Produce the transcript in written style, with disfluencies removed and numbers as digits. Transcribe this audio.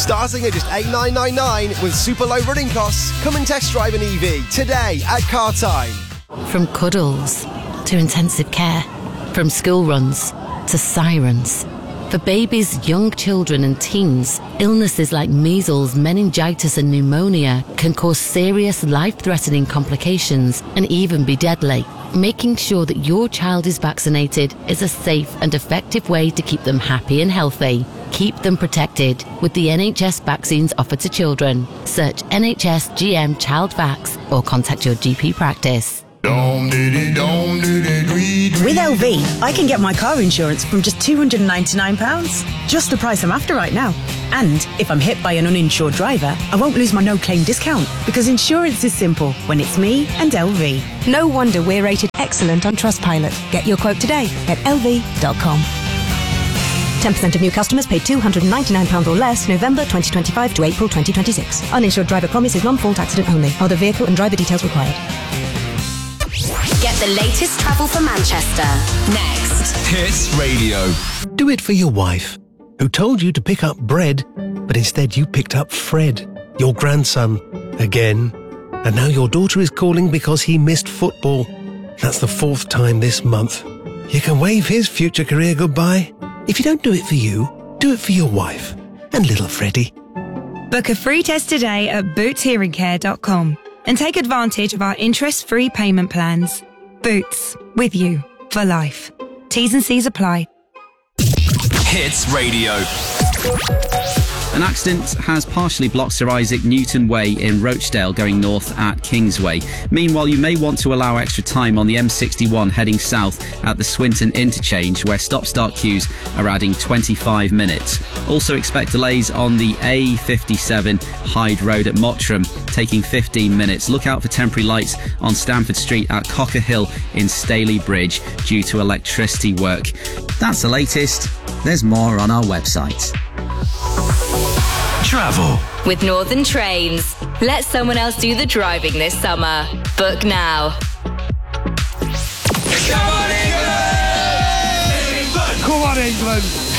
Starting at just $8,999 with super low running costs. Come and test drive an EV today at Car Time. From cuddles to intensive care, from school runs to sirens. For babies, young children and teens, illnesses like measles, meningitis and pneumonia can cause serious life-threatening complications and even be deadly. Making sure that your child is vaccinated is a safe and effective way to keep them happy and healthy. Keep them protected with the NHS vaccines offered to children. Search NHS GM Child Vax or contact your GP practice. With LV, I can get my car insurance from just £299. Just the price I'm after right now. And if I'm hit by an uninsured driver, I won't lose my no-claim discount because insurance is simple when it's me and LV. No wonder we're rated excellent on Trustpilot. Get your quote today at lv.com. 10% of new customers paid £299 or less November 2025 to April 2026. Uninsured driver promise is non-fault accident only. Other vehicle and driver details required. Get the latest travel for Manchester. Next. Hits Radio. Do it for your wife, who told you to pick up bread, but instead you picked up Fred, your grandson, again. And now your daughter is calling because he missed football. That's the 4th time this month. You can wave his future career goodbye. If you don't do it for you, do it for your wife and little Freddie. Book a free test today at bootshearingcare.com and take advantage of our interest-free payment plans. Boots, with you for life. T's and C's apply. Hits Radio. An accident has partially blocked Sir Isaac Newton Way in Rochdale going north at Kingsway. Meanwhile, you may want to allow extra time on the M61 heading south at the Swinton interchange, where stop-start queues are adding 25 minutes. Also expect delays on the A57 Hyde Road at Mottram, taking 15 minutes. Look out for temporary lights on Stamford Street at Cocker Hill in Staley Bridge due to electricity work. That's the latest. There's more on our website. Travel. With Northern Trains. Let someone else do the driving this summer. Book now. Come on, England! Come on, England!